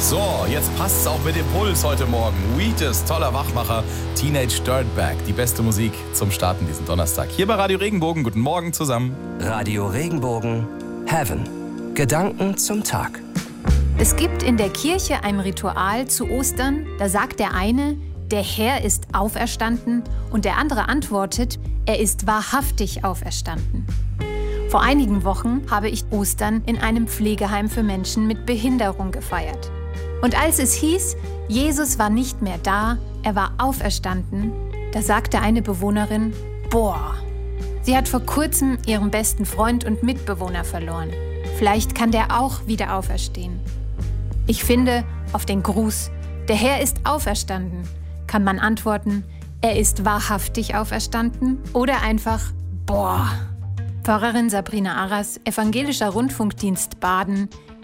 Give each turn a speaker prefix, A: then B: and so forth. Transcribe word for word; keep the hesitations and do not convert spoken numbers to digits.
A: So, jetzt passt es auch mit dem Puls heute Morgen. Wheatus, toller Wachmacher, Teenage Dirtbag, die beste Musik zum Starten diesen Donnerstag. Hier bei Radio Regenbogen, guten Morgen zusammen.
B: Radio Regenbogen, Heaven, Gedanken zum Tag.
C: Es gibt in der Kirche ein Ritual zu Ostern, da sagt der eine, der Herr ist auferstanden, und der andere antwortet, er ist wahrhaftig auferstanden. Vor einigen Wochen habe ich Ostern in einem Pflegeheim für Menschen mit Behinderung gefeiert. Und als es hieß, Jesus war nicht mehr da, er war auferstanden, da sagte eine Bewohnerin, boah, sie hat vor kurzem ihren besten Freund und Mitbewohner verloren. Vielleicht kann der auch wieder auferstehen. Ich finde, auf den Gruß, der Herr ist auferstanden, kann man antworten, er ist wahrhaftig auferstanden oder einfach, boah. Pfarrerin Sabrina Arras, Evangelischer Rundfunkdienst Baden,